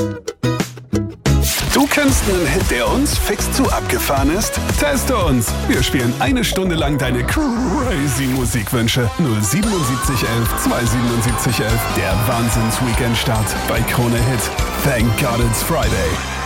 Du kennst einen Hit, der uns fix zu abgefahren ist? Teste uns! Wir spielen 1 Stunde lang deine crazy Musikwünsche. 07711 27711. Der Wahnsinns-Weekend-Start bei Krone Hit. Thank God it's Friday.